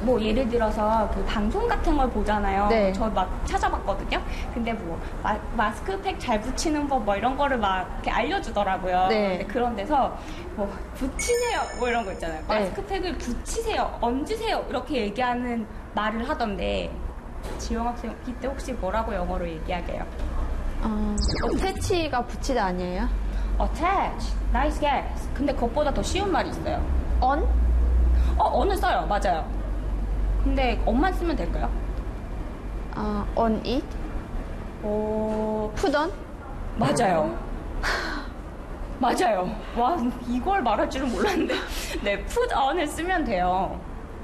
뭐 예를 들어서 그 방송 같은 걸 보잖아요. 네. 저 막 찾아봤거든요. 근데 뭐 마스크팩 잘 붙이는 법 뭐 이런 거를 막 이렇게 알려주더라고요. 네. 근데 그런 데서 뭐 붙이세요 뭐 이런 거 있잖아요. 네. 마스크팩을 붙이세요, 얹으세요 이렇게 얘기하는 말을 하던데 지영 학생 이때 혹시 뭐라고 영어로 얘기하게요? 어태치가 붙이다 아니에요? Attach, nice guess. 근데 그것보다 더 쉬운 말이 있어요. on? on을 써요. 맞아요. 근데 on만 쓰면 될까요? on it? put on? 맞아요. 맞아요. 와, 이걸 말할 줄은 몰랐는데. 네, put on을 쓰면 돼요.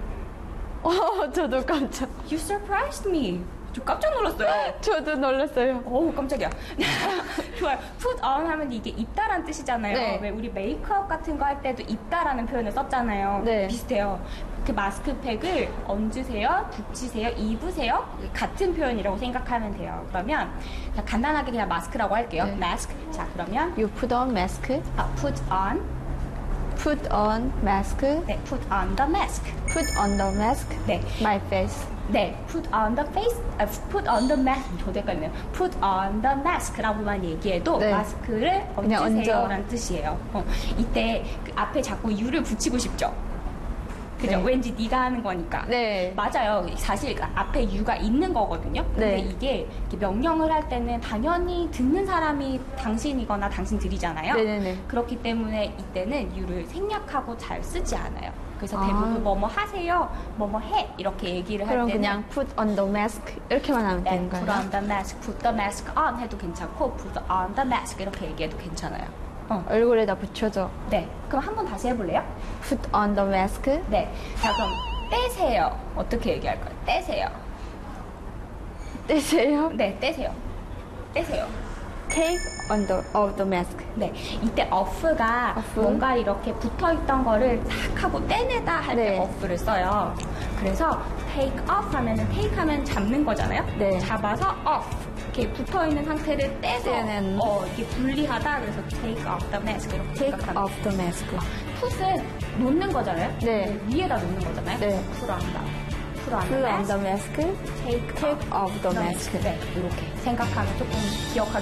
저도 깜짝. You surprised me. 저 깜짝 놀랐어요. 저도 놀랐어요. 어우, 깜짝이야. 좋아요. put on 하면 이게 입다란 뜻이잖아요. 네. 왜 우리 메이크업 같은 거 할 때도 입다라는 표현을 썼잖아요. 네. 비슷해요. 그 마스크팩을 얹으세요, 붙이세요, 입으세요. 같은 표현이라고 생각하면 돼요. 그러면 그냥 간단하게 그냥 마스크라고 할게요. 네. mask. 자, 그러면 You put on mask? put on. Put on mask? 네, put on the mask. Put on the mask? 네. My face. 네, put on the face, put on the mask. 저도 헷갈리네요. Put on the mask라고만 얘기해도 네. 마스크를 그냥 얹으세요라는 뜻이에요. 이때 그 앞에 자꾸 you를 붙이고 싶죠? 그죠? 네. 왠지 네가 하는 거니까. 네. 맞아요. 사실 그 앞에 you가 있는 거거든요. 근데 네. 이게 이렇게 명령을 할 때는 당연히 듣는 사람이 당신이거나 당신들이잖아요. 네네네. 그렇기 때문에 이때는 you를 생략하고 잘 쓰지 않아요. 그래서 아. 대부분 뭐뭐 하세요, 뭐뭐 해 이렇게 얘기를 할 그럼 때는 그냥 put on the mask 이렇게만 하면 네, 되는 put 거예요? on the mask, put the mask on 해도 괜찮고 put on the mask 이렇게 얘기해도 괜찮아요. 얼굴에다 붙여줘. 네, 그럼 한번 다시 해볼래요? Put on the mask? 네, 자 그럼 떼세요. 어떻게 얘기할까요? 떼세요. 떼세요? 네, 떼세요. 떼세요. Take on the of the mask. 네, 이때 off가 off. 뭔가 이렇게 붙어있던 거를 탁 하고 떼내다 할 때 네. off를 써요. 그래서 take off 하면은 take 하면 잡는 거잖아요. 네. 잡아서 off 이렇게 붙어있는 상태를 떼서 떼는. 이게 분리하다 그래서 take off the mask 이렇게 Take 생각하면 off the mask. put은 놓는 거잖아요. 네. 위에다 놓는 거잖아요. 네. put on the Put on the mask. take Take off the mask. 네, 이렇게 생각하면 조금 기억하기